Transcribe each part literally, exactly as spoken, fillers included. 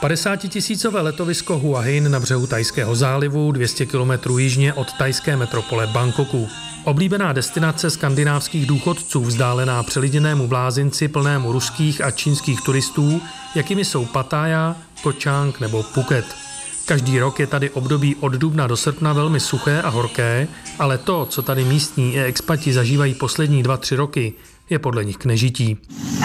padesátitisícové letovisko Hua Hin na břehu Thajského zálivu, dvě stě kilometrů jižně od thajské metropole Bangkoku. Oblíbená destinace skandinávských důchodců, vzdálená přeliděnému blázinci plnému ruských a čínských turistů, jakými jsou Pattaya, Koh Chang nebo Phuket. Každý rok je tady období od dubna do srpna velmi suché a horké, ale to, co tady místní i expati zažívají poslední dva, tři roky, je podle nich k nežití.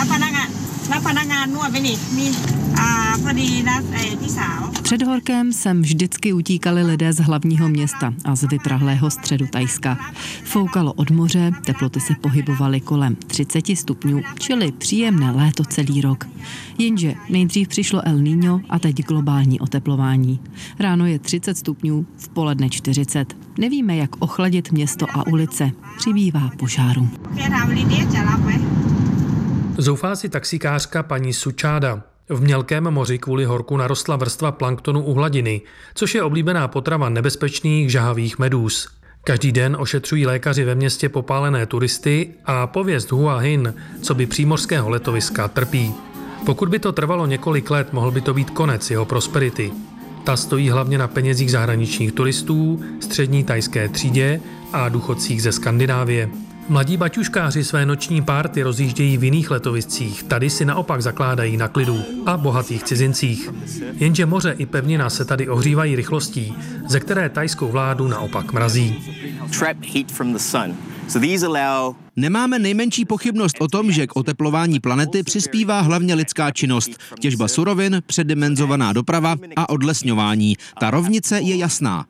Před horkem sem vždycky utíkali lidé z hlavního města a z vyprahlého středu Thajska. Foukalo od moře, teploty se pohybovaly kolem třicet stupňů, čili příjemné léto celý rok. Jenže nejdřív přišlo El Niño a teď globální oteplování. Ráno je třicet stupňů, v poledne čtyřicet. Nevíme, jak ochladit město a ulice. Přibývá požárů. Zoufá si taxikářka paní Sučáda. V mělkém moři kvůli horku narostla vrstva planktonu u hladiny, což je oblíbená potrava nebezpečných žahavých medúz. Každý den ošetřují lékaři ve městě popálené turisty a pověst Hua Hin, co by přímořského letoviska, trpí. Pokud by to trvalo několik let, mohl by to být konec jeho prosperity. Ta stojí hlavně na penězích zahraničních turistů, střední thajské třídě a důchodcích ze Skandinávie. Mladí baťuškáři své noční párty rozjíždějí v jiných letoviscích, tady si naopak zakládají na klidu a bohatých cizincích. Jenže moře i pevnina se tady ohřívají rychlostí, ze které thajskou vládu naopak mrazí. Nemáme nejmenší pochybnost o tom, že k oteplování planety přispívá hlavně lidská činnost, těžba surovin, předimenzovaná doprava a odlesňování. Ta rovnice je jasná.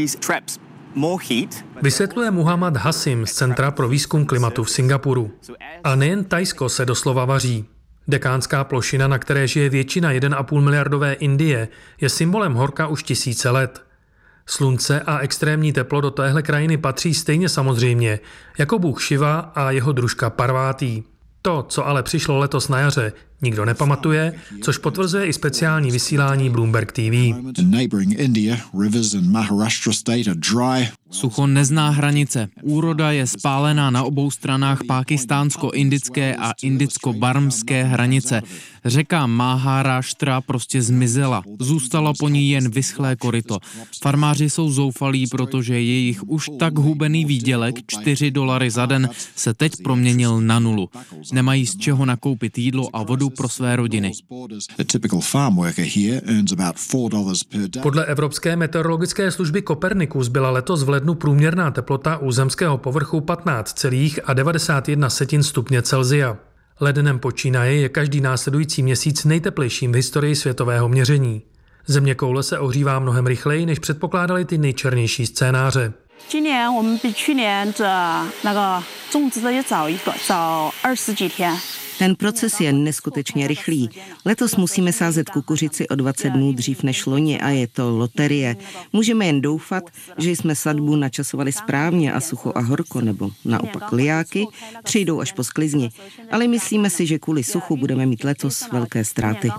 Vysvětluje Muhammad Hasim z Centra pro výzkum klimatu v Singapuru. A nejen Thajsko se doslova vaří. Dekánská plošina, na které žije většina jedna a půl miliardové Indie, je symbolem horka už tisíce let. Slunce a extrémní teplo do téhle krajiny patří stejně samozřejmě jako bůh Šiva a jeho družka Parvati. To, co ale přišlo letos na jaře, nikdo nepamatuje, což potvrzuje i speciální vysílání Bloomberg T V. Sucho nezná hranice. Úroda je spálená na obou stranách pákistánsko-indické a indicko-barmské hranice. Řeka Maharashtra prostě zmizela. Zůstalo po ní jen vyschlé koryto. Farmáři jsou zoufalí, protože jejich už tak hubený výdělek, čtyři dolary za den, se teď proměnil na nulu. Nemají z čeho nakoupit jídlo a vodu pro své rodiny. Podle Evropské meteorologické služby Copernicus byla letos v lednu průměrná teplota u zemského povrchu patnáct celá devadesát jedna stupně Celsia. Lednem počínaje je každý následující měsíc nejteplejším v historii světového měření. Zeměkoule se ohřívá mnohem rychleji, než předpokládali ty nejčernější scénáře. Ten proces je neskutečně rychlý. Letos musíme sázet kukuřici o dvacet dnů dřív než loni a je to loterie. Můžeme jen doufat, že jsme sadbu načasovali správně a sucho a horko, nebo naopak lijáky přijdou až po sklizni. Ale myslíme si, že kvůli suchu budeme mít letos velké ztráty.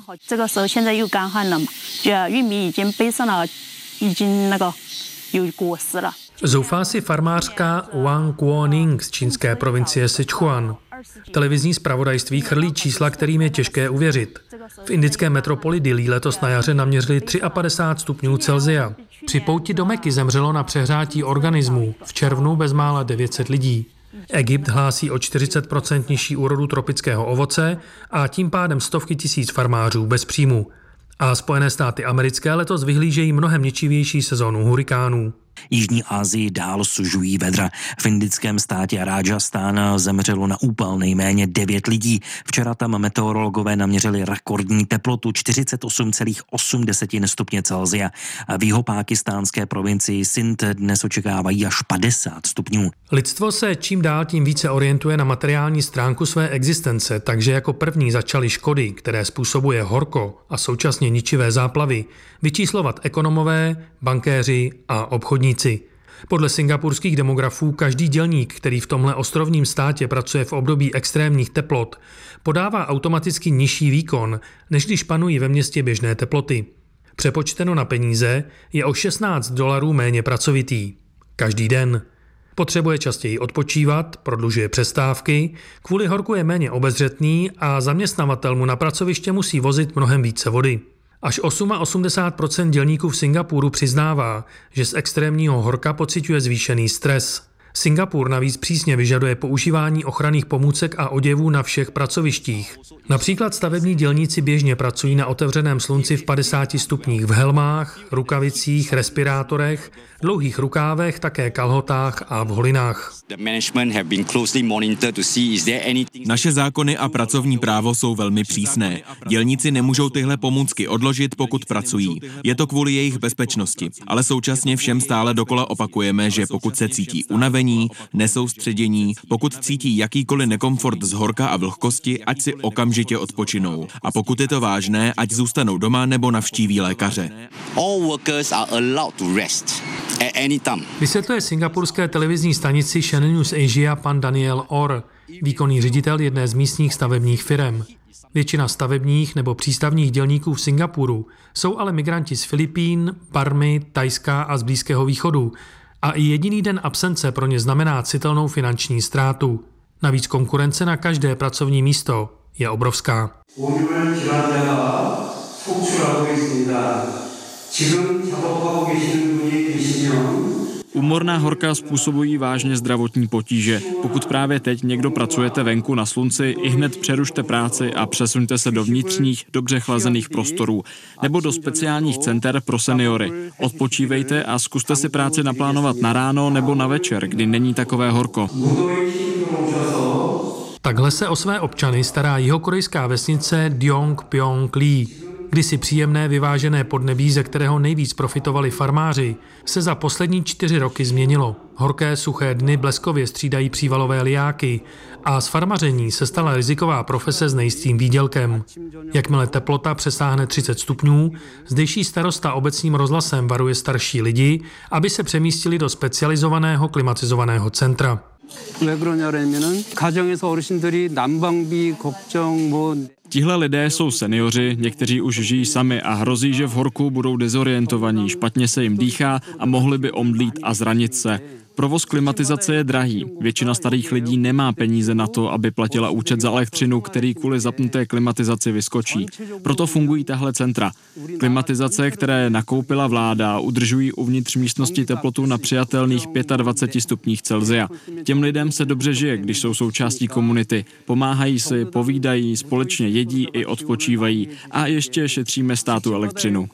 Zoufá si farmářka Wang Guoning z čínské provincie Sichuan. Televizní zpravodajství chrlí čísla, kterým je těžké uvěřit. V indické metropoli Dillí letos na jaře naměřili padesát tři stupňů Celsia. Při pouti do Meky zemřelo na přehrátí organismů. V červnu bezmála devět set lidí. Egypt hlásí o čtyřicet procent nižší úrodu tropického ovoce a tím pádem stovky tisíc farmářů bez příjmu. A Spojené státy americké letos vyhlížejí mnohem ničivější sezónu hurikánů. Jižní Asii dál sužují vedra. V indickém státě Rajasthan zemřelo na úpal nejméně devět lidí. Včera tam meteorologové naměřili rekordní teplotu čtyřicet osm celá osm stupně Celsia. V jihopákistánské provincii Sindh dnes očekávají až padesát stupňů. Lidstvo se čím dál tím více orientuje na materiální stránku své existence, takže jako první začaly škody, které způsobuje horko a současně ničivé záplavy, vyčíslovat ekonomové, bankéři a obchodníci. Podle singapurských demografů každý dělník, který v tomhle ostrovním státě pracuje v období extrémních teplot, podává automaticky nižší výkon, než když panují ve městě běžné teploty. Přepočteno na peníze je o šestnáct dolarů méně pracovitý. Každý den. Potřebuje častěji odpočívat, prodlužuje přestávky, kvůli horku je méně obezřetný a zaměstnavatel mu na pracoviště musí vozit mnohem více vody. Až osmdesát osm procent dělníků v Singapuru přiznává, že z extrémního horka pociťuje zvýšený stres. Singapur navíc přísně vyžaduje používání ochranných pomůcek a oděvů na všech pracovištích. Například stavební dělníci běžně pracují na otevřeném slunci v padesáti stupních v helmách, rukavicích, respirátorech, dlouhých rukávech, také kalhotách a v holinách. Naše zákony a pracovní právo jsou velmi přísné. Dělníci nemůžou tyhle pomůcky odložit, pokud pracují. Je to kvůli jejich bezpečnosti, ale současně všem stále dokola opakujeme, že pokud se cítí unavení, nesoustředění, pokud cítí jakýkoliv nekomfort z horka a vlhkosti, ať si okamžitě odpočinou. A pokud je to vážné, ať zůstanou doma nebo navštíví lékaře. Vysvětluje singapurské televizní stanici Channel News Asia pan Daniel Orr, výkonný ředitel jedné z místních stavebních firem. Většina stavebních nebo přístavních dělníků v Singapuru jsou ale migranti z Filipín, Barmy, Thajska a z Blízkého východu. A i jediný den absence pro ně znamená citelnou finanční ztrátu. Navíc konkurence na každé pracovní místo je obrovská. Úmorná horka způsobují vážně zdravotní potíže. Pokud právě teď někdo pracujete venku na slunci, ihned přerušte práci a přesuňte se do vnitřních, dobře chlazených prostorů nebo do speciálních center pro seniory. Odpočívejte a zkuste si práci naplánovat na ráno nebo na večer, kdy není takové horko. Takhle se o své občany stará jihokorejská vesnice Dongpyeong Lee. Kdysi příjemné vyvážené podnebí, ze kterého nejvíc profitovali farmáři, se za poslední čtyři roky změnilo. Horké, suché dny bleskově střídají přívalové lijáky a z farmaření se stala riziková profese s nejistým výdělkem. Jakmile teplota přesáhne třicet stupňů, zdejší starosta obecním rozhlasem varuje starší lidi, aby se přemístili do specializovaného klimatizovaného centra. Tihle lidé jsou seniori, někteří už žijí sami a hrozí, že v horku budou dezorientovaní, špatně se jim dýchá a mohli by omdlít a zranit se. Provoz klimatizace je drahý. Většina starých lidí nemá peníze na to, aby platila účet za elektřinu, který kvůli zapnuté klimatizaci vyskočí. Proto fungují tahle centra. Klimatizace, které nakoupila vláda, udržují uvnitř místnosti teplotu na přijatelných dvaceti pěti stupních Celsia. Těm lidem se dobře žije, když jsou součástí komunity. Pomáhají si, povídají, společně jedí i odpočívají a ještě šetříme státu elektřinu.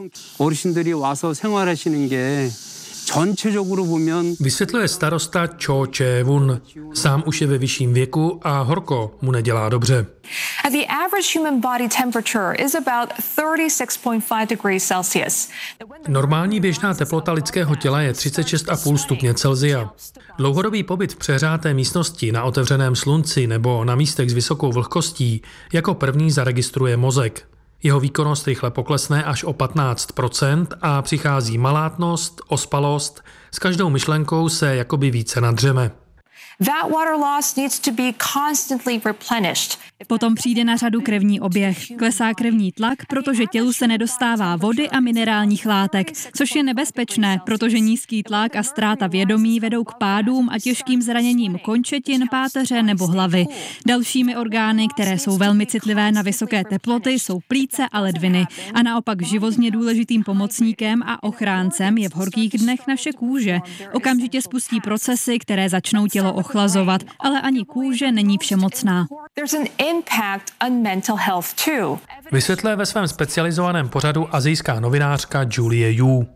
Vysvětluje starosta Cho Che-wun. Sám už je ve vyšším věku a horko mu nedělá dobře. The average human body temperature is about thirty-six point five degrees Celsius. Normální běžná teplota lidského těla je třicet šest celá pět stupně Celsia. Dlouhodobý pobyt v přehřáté místnosti na otevřeném slunci nebo na místech s vysokou vlhkostí jako první zaregistruje mozek. Jeho výkonnost rychle poklesne až o patnáct procent a přichází malátnost, ospalost, s každou myšlenkou se jakoby více nadřeme. That water loss needs to be constantly replenished. Potom přijde na řadu krevní oběh. Klesá krevní tlak, protože tělu se nedostává vody a minerálních látek, což je nebezpečné, protože nízký tlak a ztráta vědomí vedou k pádům a těžkým zraněním končetin, páteře nebo hlavy. Dalšími orgány, které jsou velmi citlivé na vysoké teploty, jsou plíce a ledviny. A naopak životně důležitým pomocníkem a ochráncem je v horkých dnech naše kůže. Okamžitě spustí procesy, které začnou tělo ochlazovat, ale ani kůže není všemocná. Impact on mental health too. Vysvětluje ve svém specializovaném pořadu asijská novinářka Julie Yu.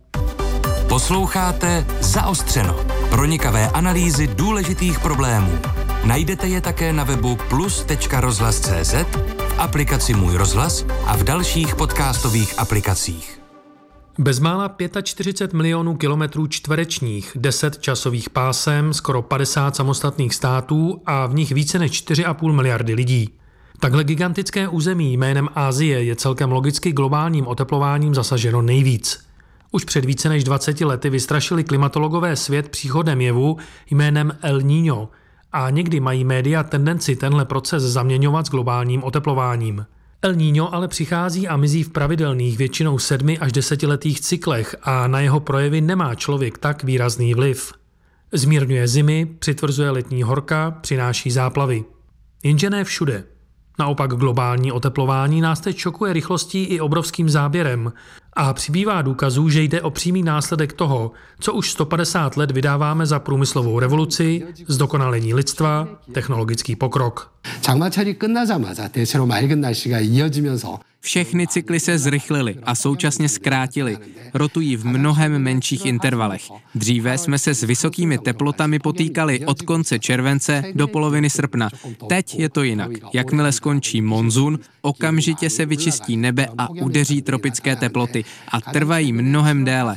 Posloucháte Zaostřeno. Pronikavé analýzy důležitých problémů. Najdete je také na webu plus tečka rozhlas tečka cé zet, v aplikaci Můj rozhlas a v dalších podcastových aplikacích. Bezmála čtyřicet pět milionů kilometrů čtverečních, deset časových pásem, skoro padesát samostatných států a v nich více než čtyři a půl miliardy lidí. Takhle gigantické území jménem Asie je celkem logicky globálním oteplováním zasaženo nejvíc. Už před více než dvaceti lety vystrašili klimatologové svět příchodem jevu jménem El Niño a někdy mají média tendenci tenhle proces zaměňovat s globálním oteplováním. El Niño ale přichází a mizí v pravidelných většinou sedmi až desetiletých cyklech a na jeho projevy nemá člověk tak výrazný vliv. Zmírňuje zimy, přitvrzuje letní horka, přináší záplavy. Jenže ne všude. Naopak globální oteplování nás teď šokuje rychlostí i obrovským záběrem a přibývá důkazů, že jde o přímý následek toho, co už sto padesát let vydáváme za průmyslovou revoluci, zdokonalení lidstva, technologický pokrok. Všechny cykly se zrychlily a současně zkrátily. Rotují v mnohem menších intervalech. Dříve jsme se s vysokými teplotami potýkali od konce července do poloviny srpna. Teď je to jinak. Jakmile skončí monzun, okamžitě se vyčistí nebe a udeří tropické teploty a trvají mnohem déle.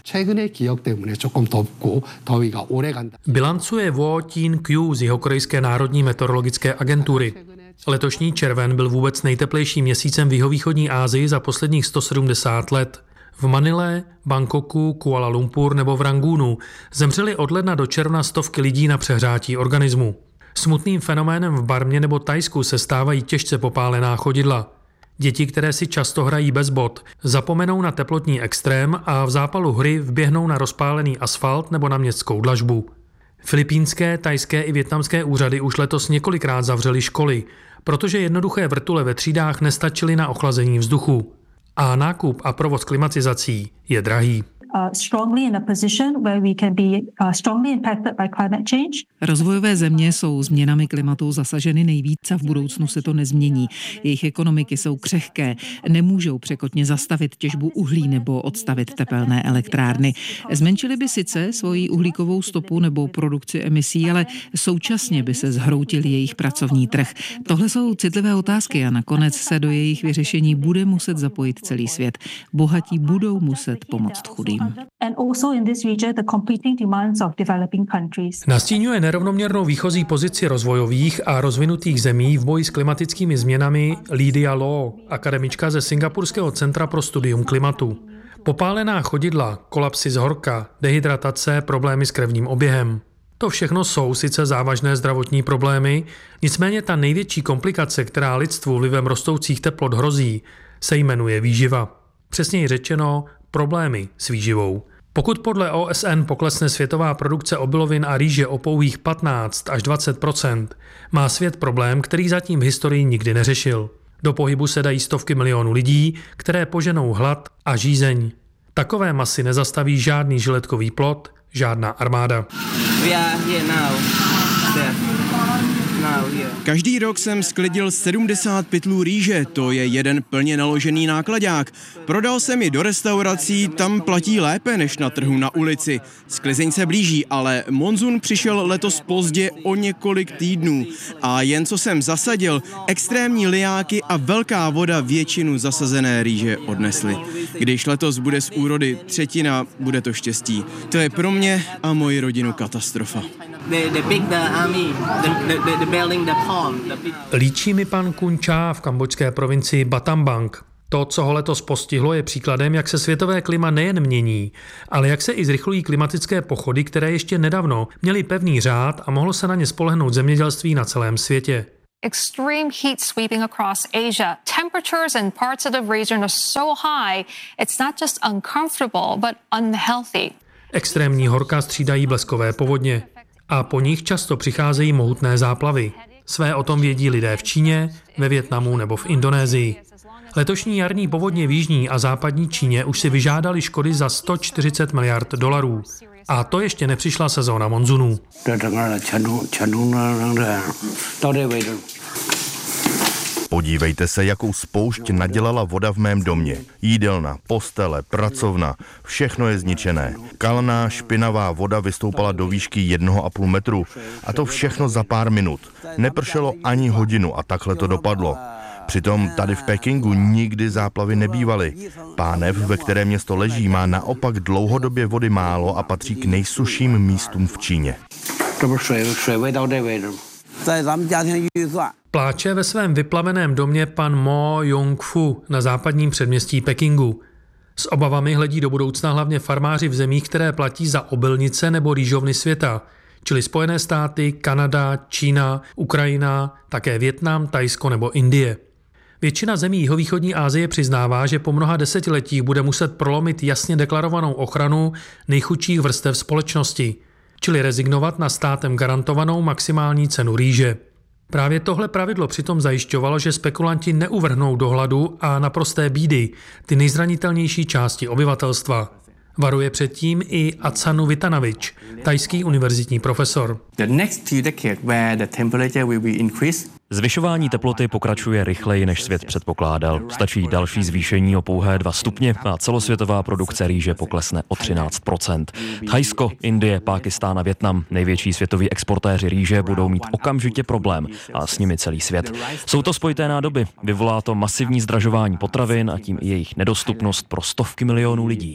Bilancuje Wo Tin-kyu z Jihokorejské národní meteorologické agentury. Letošní červen byl vůbec nejteplejším měsícem v jihovýchodní Asii za posledních sto sedmdesát let. V Manile, Bangkoku, Kuala Lumpur nebo v Rangúnu zemřeli od ledna do června stovky lidí na přehřátí organismu. Smutným fenoménem v Barmě nebo Thajsku se stávají těžce popálená chodidla. Děti, které si často hrají bez bot, zapomenou na teplotní extrém a v zápalu hry vběhnou na rozpálený asfalt nebo na městskou dlažbu. Filipínské, thajské i vietnamské úřady už letos několikrát zavřely školy, protože jednoduché vrtule ve třídách nestačily na ochlazení vzduchu. A nákup a provoz klimatizací je drahý. Rozvojové země jsou změnami klimatu zasaženy nejvíc a v budoucnu se to nezmění. Jejich ekonomiky jsou křehké, nemůžou překotně zastavit těžbu uhlí nebo odstavit tepelné elektrárny. Zmenšili by sice svoji uhlíkovou stopu nebo produkci emisí, ale současně by se zhroutil jejich pracovní trh. Tohle jsou citlivé otázky a nakonec se do jejich vyřešení bude muset zapojit celý svět. Bohatí budou muset pomoct chudým. Nastíňuje nerovnoměrnou výchozí pozici rozvojových a rozvinutých zemí v boji s klimatickými změnami Lydia Law, akademička ze Singapurského centra pro studium klimatu. Popálená chodidla, kolapsy z horka, dehydratace, problémy s krevním oběhem. To všechno jsou sice závažné zdravotní problémy, nicméně ta největší komplikace, která lidstvu vlivem rostoucích teplot hrozí, se jmenuje výživa. Přesněji řečeno, problémy s výživou. Pokud podle O S N poklesne světová produkce obilovin a rýže o pouhých patnáct až dvacet procent, má svět problém, který zatím v historii nikdy neřešil. Do pohybu se dají stovky milionů lidí, které poženou hlad a žízeň. Takové masy nezastaví žádný žiletkový plot, žádná armáda. Každý rok jsem sklidil sedmdesát pytlů rýže, to je jeden plně naložený nákladák. Prodal jsem ji do restaurací, tam platí lépe než na trhu na ulici. Sklizeň se blíží, ale monzun přišel letos pozdě o několik týdnů. A jen co jsem zasadil, extrémní lijáky a velká voda většinu zasazené rýže odnesly. Když letos bude z úrody třetina, bude to štěstí. To je pro mě a moji rodinu katastrofa. Líčí mi pan Kun Cha v kambodžské provincii Battambang. To, co ho letos postihlo, je příkladem, jak se světové klima nejen mění, ale jak se i zrychlují klimatické pochody, které ještě nedávno měly pevný řád a mohlo se na ně spolehnout zemědělství na celém světě. Extreme heat sweeping across Asia. Temperatures in parts of the region are so high, it's not just uncomfortable, but unhealthy. Extrémní horka střídají bleskové povodně a po nich často přicházejí mohutné záplavy. Své o tom vědí lidé v Číně, ve Vietnamu nebo v Indonésii. Letošní jarní povodně v jižní a západní Číně už si vyžádali škody za sto čtyřicet miliard dolarů. A to ještě nepřišla sezóna monzunů. Podívejte se, jakou spoušť nadělala voda v mém domě. Jídelna, postele, pracovna, všechno je zničené. Kalná, špinavá voda vystoupala do výšky jednoho a půl metru. A to všechno za pár minut. Nepršelo ani hodinu a takhle to dopadlo. Přitom tady v Pekingu nikdy záplavy nebývaly. Pánev, ve kterém město leží, má naopak dlouhodobě vody málo a patří k nejsušším místům v Číně. Pláče ve svém vyplaveném domě pan Mo Yong-fu na západním předměstí Pekingu. S obavami hledí do budoucna hlavně farmáři v zemích, které platí za obilnice nebo rýžovny světa, čili Spojené státy, Kanada, Čína, Ukrajina, také Vietnam, Thajsko nebo Indie. Většina zemí jihovýchodní Asie přiznává, že po mnoha desetiletích bude muset prolomit jasně deklarovanou ochranu nejchudších vrstev společnosti, čili rezignovat na státem garantovanou maximální cenu rýže. Právě tohle pravidlo přitom zajišťovalo, že spekulanti neuvrhnou do hladu a naprosté bídy ty nejzranitelnější části obyvatelstva. Varuje předtím i Atsanu Vitanavič, thajský univerzitní profesor. Zvyšování teploty pokračuje rychleji, než svět předpokládal. Stačí další zvýšení o pouhé dva stupně a celosvětová produkce rýže poklesne o třináct procent. Thajsko, Indie, Pákistán a Vietnam, největší světoví exportéři rýže, budou mít okamžitě problém a s nimi celý svět. Jsou to spojité nádoby, vyvolá to masivní zdražování potravin a tím i jejich nedostupnost pro stovky milionů lidí.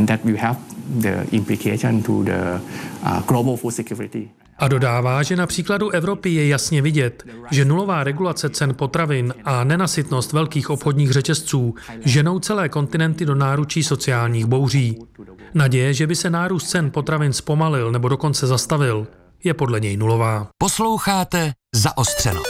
A dodává, že na příkladu Evropy je jasně vidět, že nulová regulace cen potravin a nenasytnost velkých obchodních řetězců ženou celé kontinenty do náručí sociálních bouří. Naděje, že by se nárůst cen potravin zpomalil nebo dokonce zastavil, je podle něj nulová. Posloucháte Zaostřeno.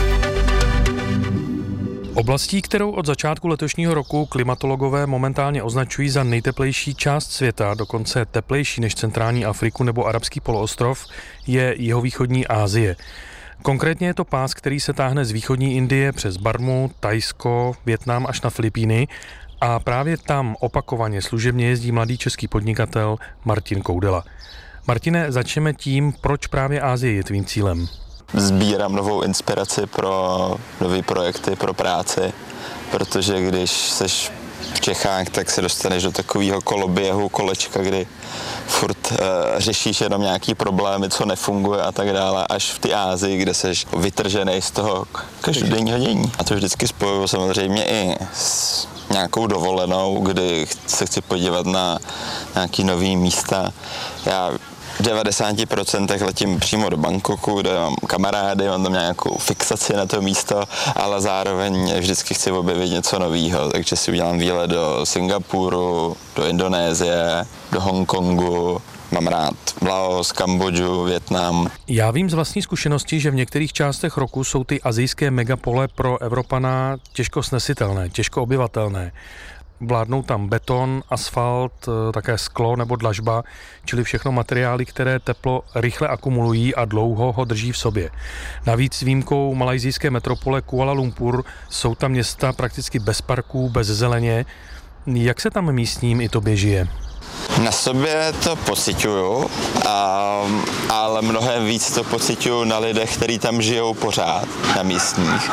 Oblastí, kterou od začátku letošního roku klimatologové momentálně označují za nejteplejší část světa, dokonce teplejší než centrální Afriku nebo arabský poloostrov, je jihovýchodní Asie. Konkrétně je to pás, který se táhne z východní Indie přes Barmu, Thajsko, Vietnam až na Filipíny a právě tam opakovaně služebně jezdí mladý český podnikatel Martin Koudela. Martine, začneme tím, proč právě Asie je tvým cílem. Sbírám novou inspiraci pro nové projekty, pro práci, protože když seš v Čechách, tak se dostaneš do takového koloběhu, kolečka, kdy furt uh, řešíš jenom nějaký problémy, co nefunguje a tak dále, až v té Asii, kde seš vytržený z toho každodenního dění. A to vždycky spojuju samozřejmě i s nějakou dovolenou, kdy se chci podívat na nějaký nový místa. Já v devadesáti procentech letím přímo do Bangkoku, kde mám kamarády, mám tam nějakou fixaci na to místo, ale zároveň vždycky chci objevit něco nového, takže si udělám výlet do Singapuru, do Indonésie, do Hongkongu, mám rád Laos, Kambodžu, Vietnam. Já vím z vlastní zkušenosti, že v některých částech roku jsou ty asijské megapole pro Evropana těžko snesitelné, těžko obyvatelné. Vládnou tam beton, asfalt, také sklo nebo dlažba, čili všechno materiály, které teplo rychle akumulují a dlouho ho drží v sobě. Navíc s výjimkou malajsijské metropole Kuala Lumpur jsou tam města prakticky bez parků, bez zeleně. Jak se tam místním i tobě žije? Na sobě to pociťuju, a, ale mnohem víc to pociťuju na lidech, kteří tam žijou pořád, na místních,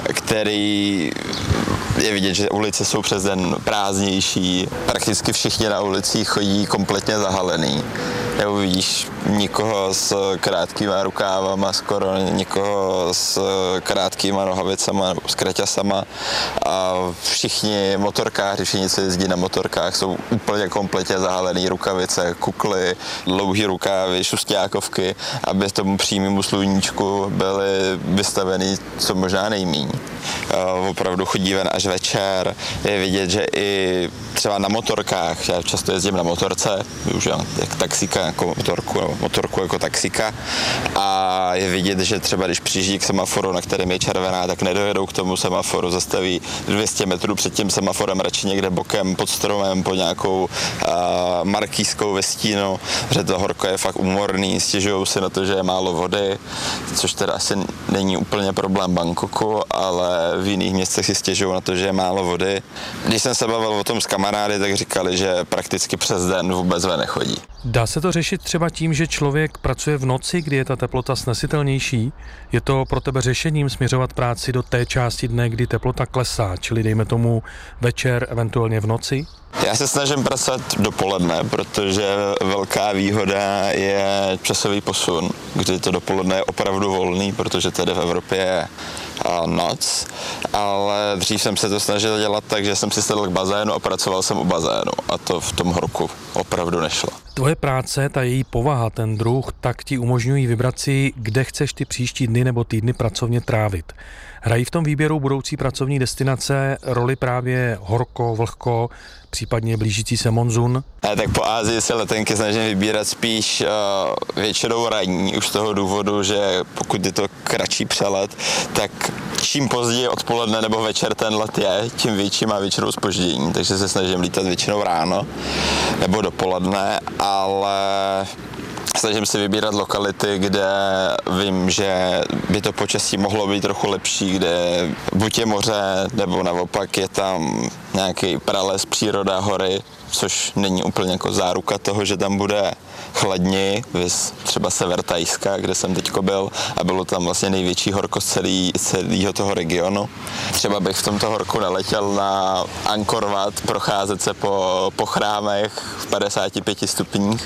který je vidět, že ulice jsou přes den prázdnější, prakticky všichni na ulicích chodí kompletně zahalený. Neuvidíš nikoho s krátkýma rukávama, skoro nikoho s krátkýma nohavicama, s kraťasama a všichni motorkáři, všichni, co jezdí na motorkách, jsou úplně kompletně zahalený, rukavice, kukly, dlouhý rukávy, šustákovky, aby tomu přímému sluníčku byly vystavený co možná nejmíň. Opravdu chodí ven až večer, je vidět, že i třeba na motorkách, já často jezdím na motorce, využívám jak taxíka jako motorku, nebo motorku jako taxíka a je vidět, že třeba když přijíždí k semaforu, na kterém je červená, tak nedojedou k tomu semaforu, zastaví dvě stě metrů před tím semaforem, radši někde bokem pod stromem, pod nějakou uh, markýzkou ve stínu, že to horko je fakt úmorný, stěžují si na to, že je málo vody, což teda asi není úplně problém Bangkoku, ale v jiných městech si stěžují na to, že je málo vody. Když jsem se bavil o tom s kamarády, tak říkali, že prakticky přes den vůbec ven nechodí. Dá se to řešit třeba tím, že člověk pracuje v noci, kdy je ta teplota snesitelnější? Je to pro tebe řešením směřovat práci do té části dne, kdy teplota klesá, čili dejme tomu večer, eventuálně v noci? Já se snažím pracovat dopoledne, protože velká výhoda je časový posun, kdy to dopoledne je opravdu volný, protože tady v Evropě je noc, ale dřív jsem se to snažil dělat tak, že jsem si sedl k bazénu a pracoval jsem u bazénu a to v tom horku opravdu nešlo. Tvoje práce, ta její povaha, ten druh, tak ti umožňují vybrat si, kde chceš ty příští dny nebo týdny pracovně trávit. Hrají v tom výběru budoucí pracovní destinace roli právě horko, vlhko, případně blížící se monzun? A tak po Asii se letenky snažím vybírat spíš uh, většinou ranní, už z toho důvodu, že pokud je to kratší přelet, tak čím později odpoledne nebo večer ten let je, tím větší má většinou zpoždění, takže se snažím lítat většinou ráno nebo dopoledne, ale Snažím si vybírat lokality, kde vím, že by to počasí mohlo být trochu lepší, kde buď je moře, nebo naopak je tam nějaký prales, příroda, hory, což není úplně jako záruka toho, že tam bude chladni, vys třeba sever Thajska, kde jsem teďko byl a bylo tam vlastně největší horko z celý, celého toho regionu. Třeba bych v tomto horku neletěl na Angkor Wat, procházet se po, po chrámech v padesáti pěti stupních.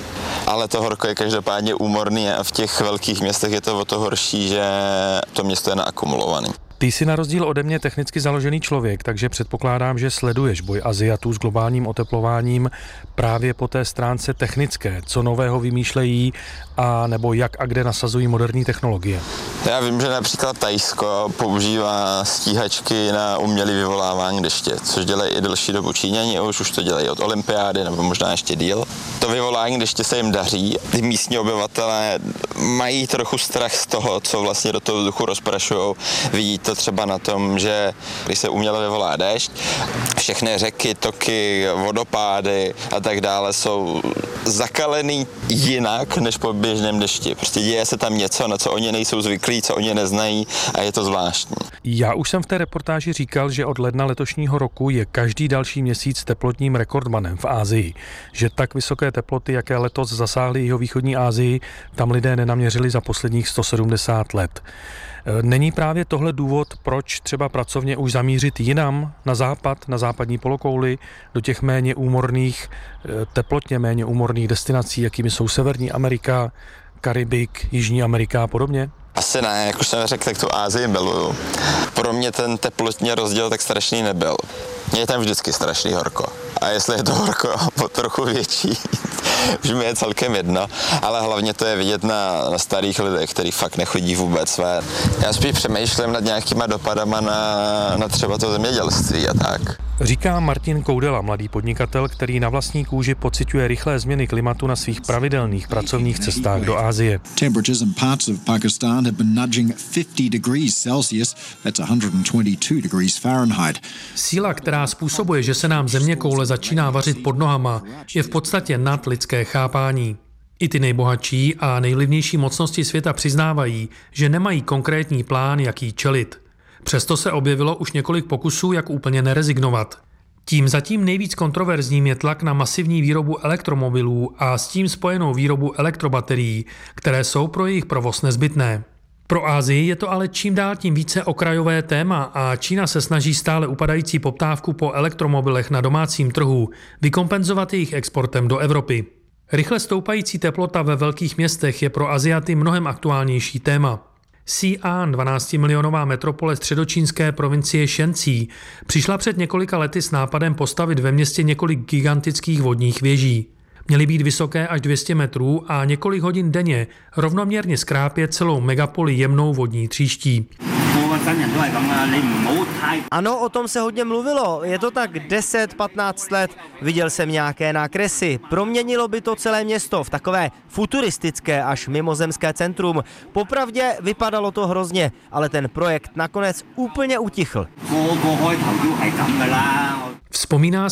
Ale to horko je každopádně úmorný a v těch velkých městech je to o to horší, že to město je naakumulované. Ty jsi na rozdíl ode mě technicky založený člověk, takže předpokládám, že sleduješ boj Aziatů s globálním oteplováním právě po té stránce technické. Co nového vymýšlejí a nebo jak a kde nasazují moderní technologie? Já vím, že například Thajsko používá stíhačky na umělé vyvolávání deště, což dělají i delší dobu Číňani, už už to dělají od olympiády nebo možná ještě díl. To vyvolání deště se jim daří. Ty místní obyvatelé mají trochu strach z toho, co vlastně do toho vzduchu rozprašují. Vidí to třeba na tom, že když se uměle vyvolá déšť, všechny řeky, toky, vodopády a tak dále jsou zakalený jinak než po běžném dešti. Prostě děje se tam něco, na co oni nejsou zvyklí, co oni neznají a je to zvláštní. Já už jsem v té reportáži říkal, že od ledna letošního roku je každý další měsíc teplotním rekordmanem v Asii. Že tak vysoké teploty, jaké letos zasáhly jihovýchodní Asii, tam lidé nenaměřili za posledních sto sedmdesát let. Není právě tohle důvod, proč třeba pracovně už zamířit jinam, na západ, na západní polokouli, do těch méně úmorných, teplotně méně úmorných destinací, jakými jsou Severní Amerika, Karibik, Jižní Amerika a podobně? Asi ne, jak už jsem řekl, tak tu Asii miluju. Pro mě ten teplotní rozdíl tak strašný nebyl. Je tam vždycky strašný horko. A jestli je to horko po trochu větší, už mi je celkem jedno, ale hlavně to je vidět na, na starých lidech, kteří fakt nechodí vůbec ven. Já spíš přemýšlím nad nějakýma dopadama na, na třeba to zemědělství a tak. Říká Martin Koudela, mladý podnikatel, který na vlastní kůži pociťuje rychlé změny klimatu na svých pravidelných pracovních cestách do Asie. Temperatures in parts of Pakistan have been nudging fifty degrees Celsius, that's one hundred twenty-two degrees Fahrenheit. Síla, která způsobuje, že se nám zeměkoule začíná vařit pod nohama, je v podstatě nad lidské chápání. I ty nejbohatší a nejvlivnější mocnosti světa přiznávají, že nemají konkrétní plán, jak jí čelit. Přesto se objevilo už několik pokusů, jak úplně nerezignovat. Tím zatím nejvíc kontroverzním je tlak na masivní výrobu elektromobilů a s tím spojenou výrobu elektrobaterií, které jsou pro jejich provoz nezbytné. Pro Asii je to ale čím dál tím více okrajové téma a Čína se snaží stále upadající poptávku po elektromobilech na domácím trhu vykompenzovat jejich exportem do Evropy. Rychle stoupající teplota ve velkých městech je pro Asiaty mnohem aktuálnější téma. Xi'an, dvanáctimilionová metropole středočínské provincie Šencí, přišla před několika lety s nápadem postavit ve městě několik gigantických vodních věží. Měly být vysoké až dvě stě metrů a několik hodin denně rovnoměrně skrápět celou megapoli jemnou vodní tříští. Ano, o tom se hodně mluvilo. Je to tak deset patnáct let. Viděl jsem nějaké nákresy. Proměnilo by to celé město v takové futuristické až mimozemské centrum. Popravdě vypadalo to hrozně, ale ten projekt nakonec úplně utichl. Vzpomíná